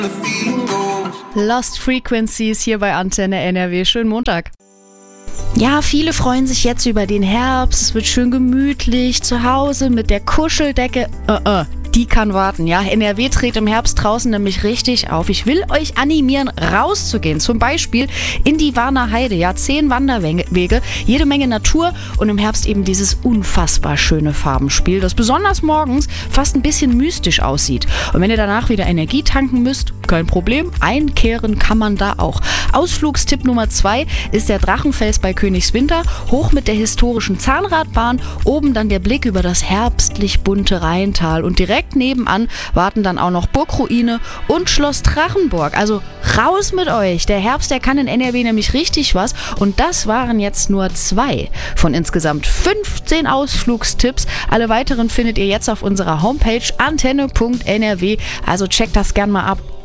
Lost Frequencies hier bei Antenne NRW. Schönen Montag. Ja, viele freuen sich jetzt über den Herbst. Es wird schön gemütlich zu Hause mit der Kuscheldecke. Die kann warten, ja. NRW dreht im Herbst draußen nämlich richtig auf. Ich will euch animieren, rauszugehen. Zum Beispiel in die Warner Heide. Ja, 10 Wanderwege, jede Menge Natur und im Herbst eben dieses unfassbar schöne Farbenspiel, das besonders morgens fast ein bisschen mystisch aussieht. Und wenn ihr danach wieder Energie tanken müsst, kein Problem, einkehren kann man da auch. Ausflugstipp Nummer 2 ist der Drachenfels bei Königswinter, hoch mit der historischen Zahnradbahn, oben dann der Blick über das herbstlich bunte Rheintal und direkt nebenan warten dann auch noch Burgruine und Schloss Drachenburg. Also raus mit euch! Der Herbst, der kann in NRW nämlich richtig was und das waren jetzt nur 2 von insgesamt 15 Ausflugstipps. Alle weiteren findet ihr jetzt auf unserer Homepage antenne.nrw, also checkt das gern mal ab.